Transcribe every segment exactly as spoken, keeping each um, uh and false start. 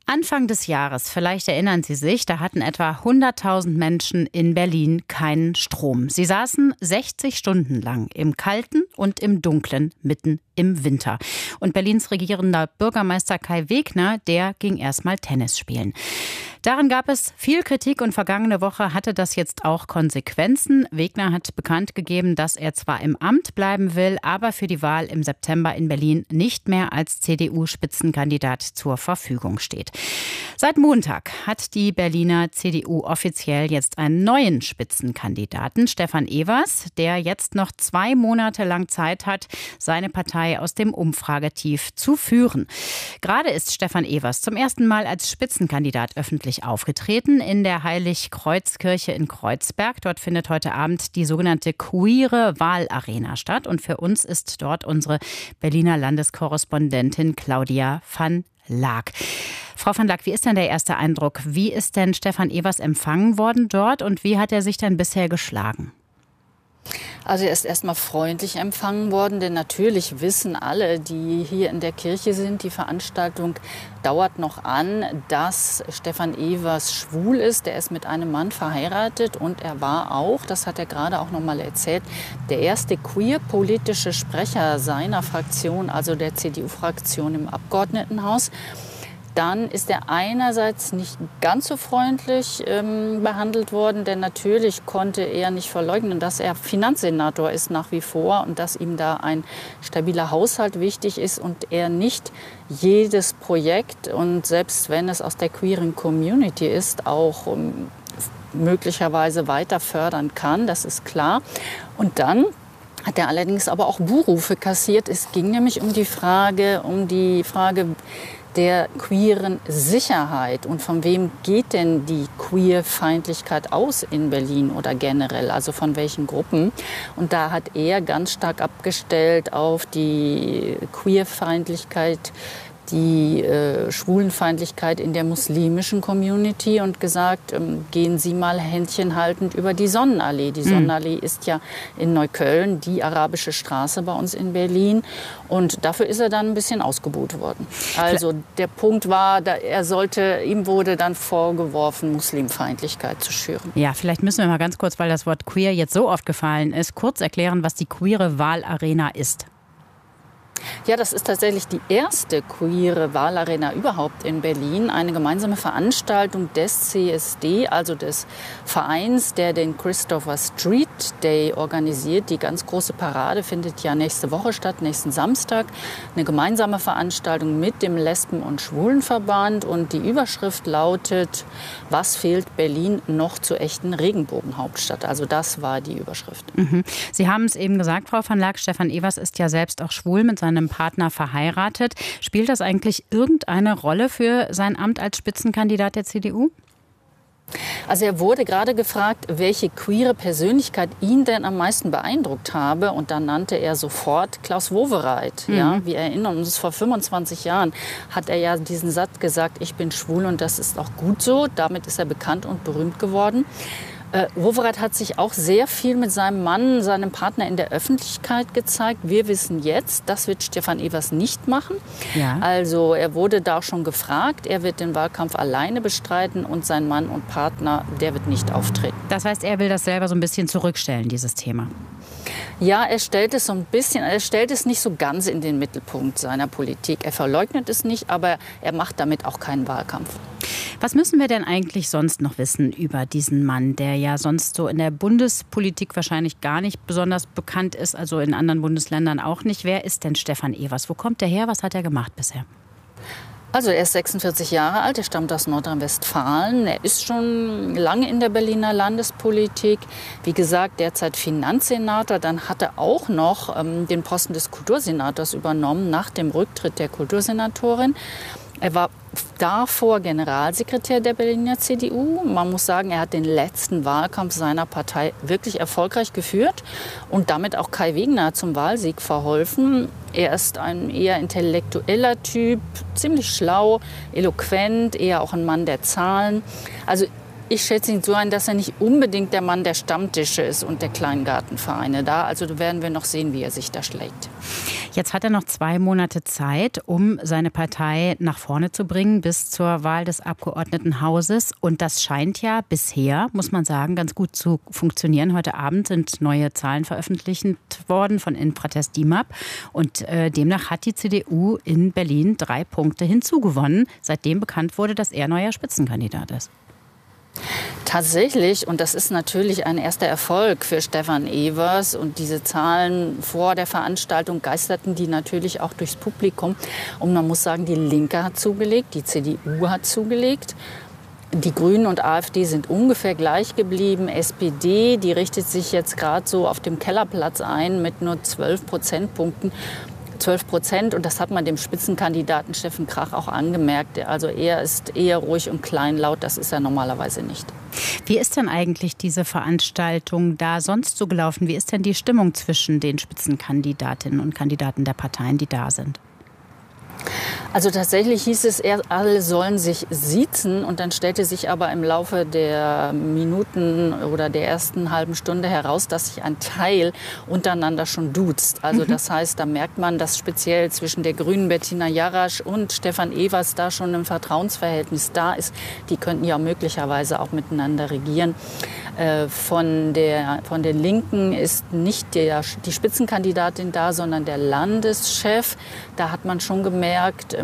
Anfang des Jahres, vielleicht erinnern Sie sich, da hatten etwa hunderttausend Menschen in Berlin keinen Strom. Sie saßen sechzig Stunden lang im Kalten und im Dunklen, mitten im Winter. Und Berlins regierender Bürgermeister Kai Wegner, der ging erstmal Tennis spielen. Daran gab es viel Kritik und vergangene Woche hatte das jetzt auch Konsequenzen. Wegner hat bekannt gegeben, dass er zwar im Amt bleiben will, aber für die Wahl im September in Berlin nicht mehr als C D U-Spitzenkandidat zur Verfügung steht. Seit Montag hat die Berliner C D U offiziell jetzt einen neuen Spitzenkandidaten, Stefan Evers, der jetzt noch zwei Monate lang Zeit hat, seine Partei aus dem Umfragetief zu führen. Gerade ist Stefan Evers zum ersten Mal als Spitzenkandidat öffentlich aufgetreten in der Heilig-Kreuz-Kirche in Kreuzberg. Dort findet heute Abend die sogenannte queere Wahlarena statt. Und für uns ist dort unsere Berliner Landeskorrespondentin Claudia van Laak. Frau van Laak, wie ist denn der erste Eindruck? Wie ist denn Stefan Evers empfangen worden dort und wie hat er sich denn bisher geschlagen? Also er ist erstmal freundlich empfangen worden, denn natürlich wissen alle, die hier in der Kirche sind, die Veranstaltung dauert noch an, dass Stefan Evers schwul ist. Er ist mit einem Mann verheiratet und er war auch, das hat er gerade auch noch mal erzählt, der erste queer-politische Sprecher seiner Fraktion, also der C D U-Fraktion im Abgeordnetenhaus. Dann ist er einerseits nicht ganz so freundlich ähm, behandelt worden, denn natürlich konnte er nicht verleugnen, dass er Finanzsenator ist nach wie vor und dass ihm da ein stabiler Haushalt wichtig ist und er nicht jedes Projekt und selbst wenn es aus der queeren Community ist, auch um, möglicherweise weiter fördern kann, das ist klar. Und dann hat er allerdings aber auch Buhrufe kassiert. Es ging nämlich um die Frage, um die Frage der queeren Sicherheit. Und von wem geht denn die Queer-Feindlichkeit aus in Berlin oder generell? Also von welchen Gruppen? Und da hat er ganz stark abgestellt auf die Queer-Feindlichkeit, die äh, Schwulenfeindlichkeit in der muslimischen Community und gesagt, ähm, gehen Sie mal händchenhaltend über die Sonnenallee. Die Sonnenallee mhm. ist ja in Neukölln, die arabische Straße bei uns in Berlin. Und dafür ist er dann ein bisschen ausgebuht worden. Also der Punkt war, da, er sollte, ihm wurde dann vorgeworfen, Muslimfeindlichkeit zu schüren. Ja, vielleicht müssen wir mal ganz kurz, weil das Wort queer jetzt so oft gefallen ist, kurz erklären, was die queere Wahlarena ist. Ja, das ist tatsächlich die erste queere Wahlarena überhaupt in Berlin. Eine gemeinsame Veranstaltung des C S D, also des Vereins, der den Christopher Street Day organisiert. Die ganz große Parade findet ja nächste Woche statt, nächsten Samstag. Eine gemeinsame Veranstaltung mit dem Lesben- und Schwulenverband. Und die Überschrift lautet, was fehlt Berlin noch zur echten Regenbogenhauptstadt? Also das war die Überschrift. Mhm. Sie haben es eben gesagt, Frau van Laak, Stefan Evers ist ja selbst auch schwul mit seinem Partner verheiratet. Spielt das eigentlich irgendeine Rolle für sein Amt als Spitzenkandidat der C D U? Also er wurde gerade gefragt, welche queere Persönlichkeit ihn denn am meisten beeindruckt habe. Und dann nannte er sofort Klaus Wowereit. Mhm. Ja, wir erinnern uns, vor fünfundzwanzig Jahren hat er ja diesen Satz gesagt, ich bin schwul und das ist auch gut so. Damit ist er bekannt und berühmt geworden. Äh, Wowereit hat sich auch sehr viel mit seinem Mann, seinem Partner in der Öffentlichkeit gezeigt. Wir wissen jetzt, das wird Stefan Evers nicht machen. Ja. Also er wurde da auch schon gefragt. Er wird den Wahlkampf alleine bestreiten und sein Mann und Partner, der wird nicht auftreten. Das heißt, er will das selber so ein bisschen zurückstellen, dieses Thema. Ja, er stellt es so ein bisschen, er stellt es nicht so ganz in den Mittelpunkt seiner Politik. Er verleugnet es nicht, aber er macht damit auch keinen Wahlkampf. Was müssen wir denn eigentlich sonst noch wissen über diesen Mann, der ja sonst so in der Bundespolitik wahrscheinlich gar nicht besonders bekannt ist, also in anderen Bundesländern auch nicht? Wer ist denn Stefan Evers? Wo kommt er her? Was hat er gemacht bisher? Also er ist sechsundvierzig Jahre alt, er stammt aus Nordrhein-Westfalen. Er ist schon lange in der Berliner Landespolitik. Wie gesagt, derzeit Finanzsenator. Dann hat er auch noch ähm, den Posten des Kultursenators übernommen nach dem Rücktritt der Kultursenatorin. Er war davor Generalsekretär der Berliner C D U. Man muss sagen, er hat den letzten Wahlkampf seiner Partei wirklich erfolgreich geführt und damit auch Kai Wegner zum Wahlsieg verholfen. Er ist ein eher intellektueller Typ, ziemlich schlau, eloquent, eher auch ein Mann der Zahlen. Also Ich schätze ihn so ein, dass er nicht unbedingt der Mann der Stammtische ist und der Kleingartenvereine da. Also werden wir noch sehen, wie er sich da schlägt. Jetzt hat er noch zwei Monate Zeit, um seine Partei nach vorne zu bringen bis zur Wahl des Abgeordnetenhauses. Und das scheint ja bisher, muss man sagen, ganz gut zu funktionieren. Heute Abend sind neue Zahlen veröffentlicht worden von Infratest D I M A P. Und äh, demnach hat die C D U in Berlin drei Punkte hinzugewonnen, seitdem bekannt wurde, dass er neuer Spitzenkandidat ist. Tatsächlich, und das ist natürlich ein erster Erfolg für Stefan Evers. Und diese Zahlen vor der Veranstaltung geisterten die natürlich auch durchs Publikum. Und man muss sagen, die Linke hat zugelegt, die C D U hat zugelegt. Die Grünen und AfD sind ungefähr gleich geblieben. S P D, die richtet sich jetzt gerade so auf dem Kellerplatz ein mit nur zwölf Prozentpunkten. zwölf Prozent, und das hat man dem Spitzenkandidaten Steffen Krach auch angemerkt. Also er ist eher ruhig und kleinlaut, das ist er normalerweise nicht. Wie ist denn eigentlich diese Veranstaltung da sonst so gelaufen? Wie ist denn die Stimmung zwischen den Spitzenkandidatinnen und Kandidaten der Parteien, die da sind? Also tatsächlich hieß es, alle sollen sich siezen, und dann stellte sich aber im Laufe der Minuten oder der ersten halben Stunde heraus, dass sich ein Teil untereinander schon duzt. Also das heißt, da merkt man, dass speziell zwischen der Grünen Bettina Jarasch und Stefan Evers da schon ein Vertrauensverhältnis da ist. Die könnten ja möglicherweise auch miteinander regieren. Von der, von den Linken ist nicht der, die Spitzenkandidatin da, sondern der Landeschef. Da hat man schon gemerkt,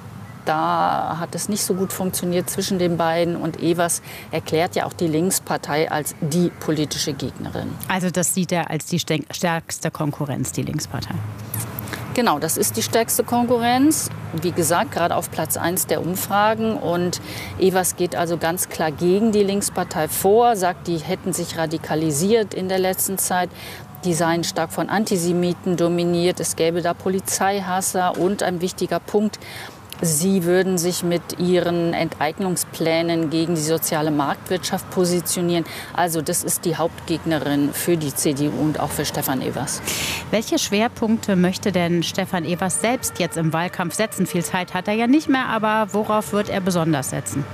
da hat es nicht so gut funktioniert zwischen den beiden. Und Evers erklärt ja auch die Linkspartei als die politische Gegnerin. Also das sieht er als die stärkste Konkurrenz, die Linkspartei. Genau, das ist die stärkste Konkurrenz. Wie gesagt, gerade auf Platz eins der Umfragen. Und Evers geht also ganz klar gegen die Linkspartei vor, sagt, die hätten sich radikalisiert in der letzten Zeit. Die seien stark von Antisemiten dominiert. Es gäbe da Polizeihasser. Und ein wichtiger Punkt: Sie würden sich mit ihren Enteignungsplänen gegen die soziale Marktwirtschaft positionieren. Also das ist die Hauptgegnerin für die C D U und auch für Stefan Evers. Welche Schwerpunkte möchte denn Stefan Evers selbst jetzt im Wahlkampf setzen? Viel Zeit hat er ja nicht mehr, aber worauf wird er besonders setzen?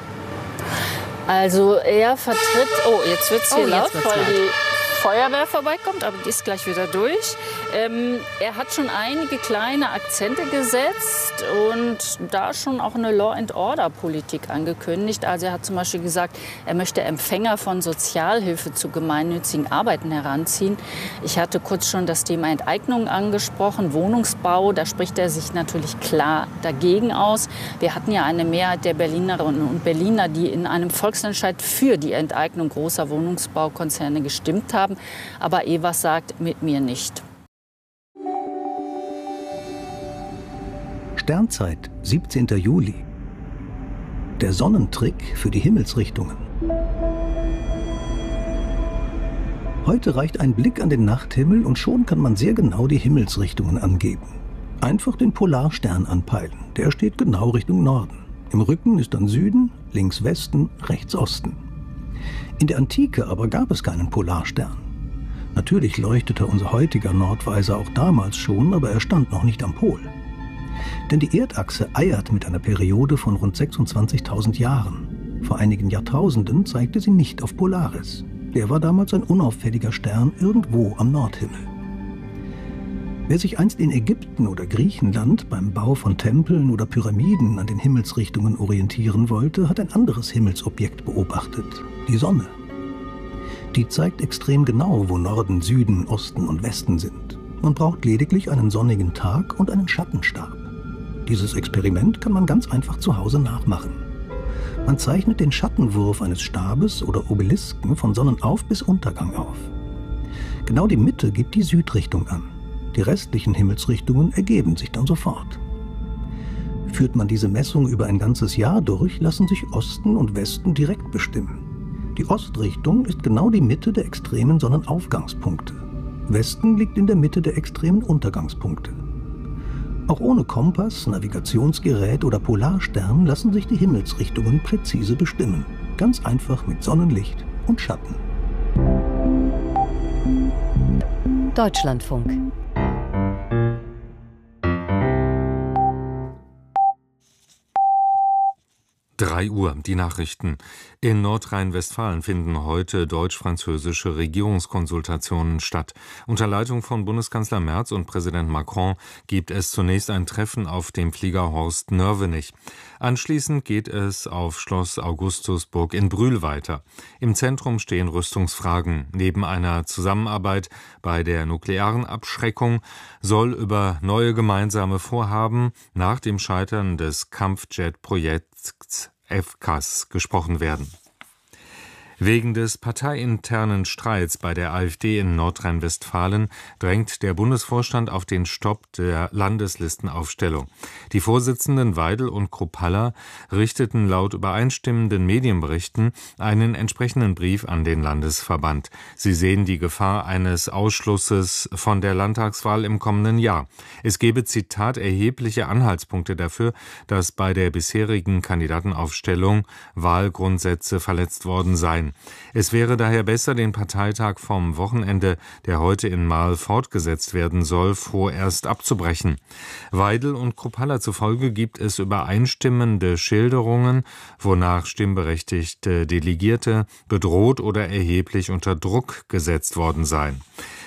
Also er vertritt... Oh, jetzt wird es hier oh, laut, wird's weil laut. die Feuerwehr vorbeikommt, aber die ist gleich wieder durch. Ähm, er hat schon einige kleine Akzente gesetzt und da schon auch eine Law-and-Order-Politik angekündigt. Also er hat zum Beispiel gesagt, er möchte Empfänger von Sozialhilfe zu gemeinnützigen Arbeiten heranziehen. Ich hatte kurz schon das Thema Enteignung angesprochen, Wohnungsbau. Da spricht er sich natürlich klar dagegen aus. Wir hatten ja eine Mehrheit der Berlinerinnen und Berliner, die in einem Volksentscheid für die Enteignung großer Wohnungsbaukonzerne gestimmt haben. Aber Evers sagt, mit mir nicht. Sternzeit, siebzehnter Juli. Der Sonnentrick für die Himmelsrichtungen. Heute reicht ein Blick an den Nachthimmel und schon kann man sehr genau die Himmelsrichtungen angeben. Einfach den Polarstern anpeilen. Der steht genau Richtung Norden. Im Rücken ist dann Süden, links Westen, rechts Osten. In der Antike aber gab es keinen Polarstern. Natürlich leuchtete unser heutiger Nordweiser auch damals schon, aber er stand noch nicht am Pol. Denn die Erdachse eiert mit einer Periode von rund sechsundzwanzigtausend Jahren. Vor einigen Jahrtausenden zeigte sie nicht auf Polaris. Der war damals ein unauffälliger Stern irgendwo am Nordhimmel. Wer sich einst in Ägypten oder Griechenland beim Bau von Tempeln oder Pyramiden an den Himmelsrichtungen orientieren wollte, hat ein anderes Himmelsobjekt beobachtet: die Sonne. Die zeigt extrem genau, wo Norden, Süden, Osten und Westen sind. Man braucht lediglich einen sonnigen Tag und einen Schattenstab. Dieses Experiment kann man ganz einfach zu Hause nachmachen. Man zeichnet den Schattenwurf eines Stabes oder Obelisken von Sonnenauf- bis Untergang auf. Genau die Mitte gibt die Südrichtung an. Die restlichen Himmelsrichtungen ergeben sich dann sofort. Führt man diese Messung über ein ganzes Jahr durch, lassen sich Osten und Westen direkt bestimmen. Die Ostrichtung ist genau die Mitte der extremen Sonnenaufgangspunkte. Westen liegt in der Mitte der extremen Untergangspunkte. Auch ohne Kompass, Navigationsgerät oder Polarstern lassen sich die Himmelsrichtungen präzise bestimmen. Ganz einfach mit Sonnenlicht und Schatten. Deutschlandfunk. drei Uhr, die Nachrichten. In Nordrhein-Westfalen finden heute deutsch-französische Regierungskonsultationen statt. Unter Leitung von Bundeskanzler Merz und Präsident Macron gibt es zunächst ein Treffen auf dem Flieger Horst Nörvenich. Anschließend geht es auf Schloss Augustusburg in Brühl weiter. Im Zentrum stehen Rüstungsfragen. Neben einer Zusammenarbeit bei der nuklearen Abschreckung soll über neue gemeinsame Vorhaben nach dem Scheitern des Kampfjet-Projekts F C A S gesprochen werden. Wegen des parteiinternen Streits bei der AfD in Nordrhein-Westfalen drängt der Bundesvorstand auf den Stopp der Landeslistenaufstellung. Die Vorsitzenden Weidel und Kruppalla richteten laut übereinstimmenden Medienberichten einen entsprechenden Brief an den Landesverband. Sie sehen die Gefahr eines Ausschlusses von der Landtagswahl im kommenden Jahr. Es gebe, Zitat, erhebliche Anhaltspunkte dafür, dass bei der bisherigen Kandidatenaufstellung Wahlgrundsätze verletzt worden seien. Es wäre daher besser, den Parteitag vom Wochenende, der heute in Marl fortgesetzt werden soll, vorerst abzubrechen. Weidel und Kruppalla zufolge gibt es übereinstimmende Schilderungen, wonach stimmberechtigte Delegierte bedroht oder erheblich unter Druck gesetzt worden seien.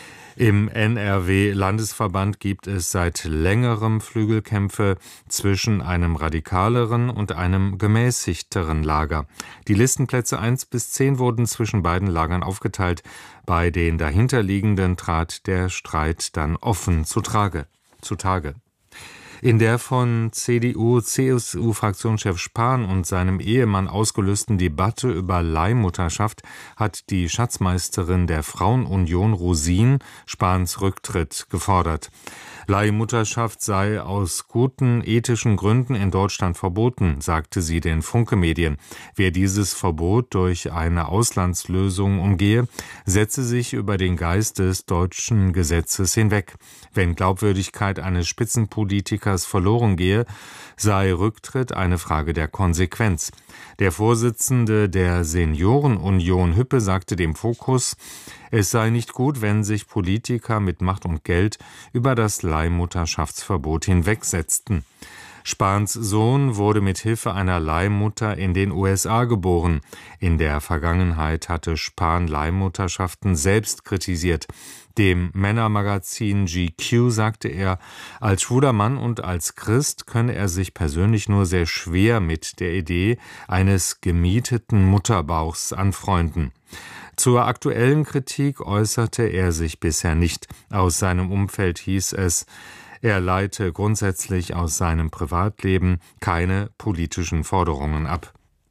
Im N R W-Landesverband gibt es seit längerem Flügelkämpfe zwischen einem radikaleren und einem gemäßigteren Lager. Die Listenplätze eins bis zehn wurden zwischen beiden Lagern aufgeteilt. Bei den dahinterliegenden trat der Streit dann offen zutage. zutage. In der von C D U-C S U-Fraktionschef Spahn und seinem Ehemann ausgelösten Debatte über Leihmutterschaft hat die Schatzmeisterin der Frauenunion Rosin Spahns Rücktritt gefordert. Leihmutterschaft sei aus guten ethischen Gründen in Deutschland verboten, sagte sie den Funke-Medien. Wer dieses Verbot durch eine Auslandslösung umgehe, setze sich über den Geist des deutschen Gesetzes hinweg. Wenn Glaubwürdigkeit eines Spitzenpolitikers verloren gehe, sei Rücktritt eine Frage der Konsequenz. Der Vorsitzende der Seniorenunion Hüppe sagte dem Fokus, es sei nicht gut, wenn sich Politiker mit Macht und Geld über das Leihmutterschaftsverbot hinwegsetzten. Spahns Sohn wurde mit Hilfe einer Leihmutter in den U S A geboren. In der Vergangenheit hatte Spahn Leihmutterschaften selbst kritisiert. Dem Männermagazin G Q sagte er, als schwuler Mann und als Christ könne er sich persönlich nur sehr schwer mit der Idee eines gemieteten Mutterbauchs anfreunden. Zur aktuellen Kritik äußerte er sich bisher nicht. Aus seinem Umfeld hieß es, er leite grundsätzlich aus seinem Privatleben keine politischen Forderungen ab.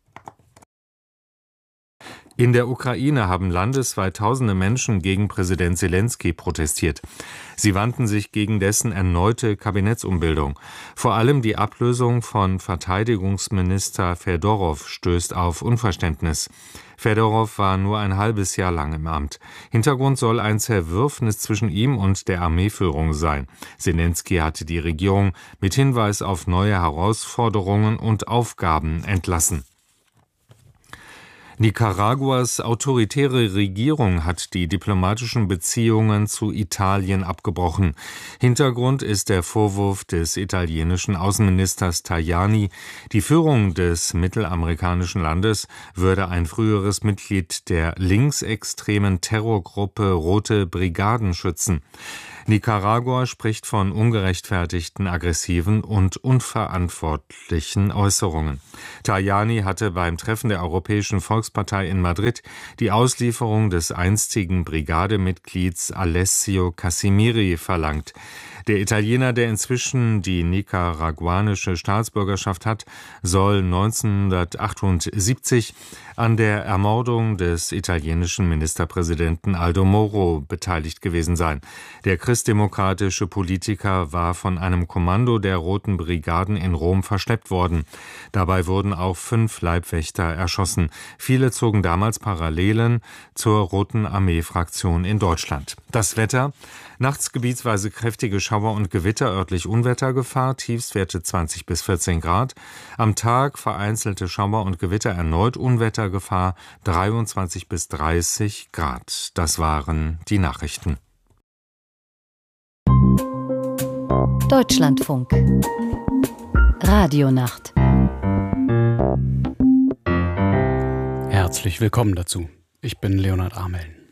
In der Ukraine haben landesweit tausende Menschen gegen Präsident Selenskyj protestiert. Sie wandten sich gegen dessen erneute Kabinettsumbildung. Vor allem die Ablösung von Verteidigungsminister Fedorow stößt auf Unverständnis. Fedorow war nur ein halbes Jahr lang im Amt. Hintergrund soll ein Zerwürfnis zwischen ihm und der Armeeführung sein. Selenskyj hatte die Regierung mit Hinweis auf neue Herausforderungen und Aufgaben entlassen. Nicaraguas autoritäre Regierung hat die diplomatischen Beziehungen zu Italien abgebrochen. Hintergrund ist der Vorwurf des italienischen Außenministers Tajani, die Führung des mittelamerikanischen Landes würde ein früheres Mitglied der linksextremen Terrorgruppe Rote Brigaden schützen. Nicaragua spricht von ungerechtfertigten, aggressiven und unverantwortlichen Äußerungen. Tajani hatte beim Treffen der Europäischen Volkspartei in Madrid die Auslieferung des einstigen Brigademitglieds Alessio Casimiri verlangt. Der Italiener, der inzwischen die nicaraguanische Staatsbürgerschaft hat, soll neunzehnhundertachtundsiebzig an der Ermordung des italienischen Ministerpräsidenten Aldo Moro beteiligt gewesen sein. Der christdemokratische Politiker war von einem Kommando der Roten Brigaden in Rom verschleppt worden. Dabei wurden auch fünf Leibwächter erschossen. Viele zogen damals Parallelen zur Roten Armee-Fraktion in Deutschland. Das Wetter: Nachts gebietsweise kräftige Schauer und Gewitter, örtlich Unwettergefahr, Tiefstwerte zwanzig bis vierzehn Grad. Am Tag vereinzelte Schauer und Gewitter, erneut Unwettergefahr, dreiundzwanzig bis dreißig Grad. Das waren die Nachrichten. Deutschlandfunk Radionacht. herzlich willkommen dazu. Ich bin Leonhard Ameln.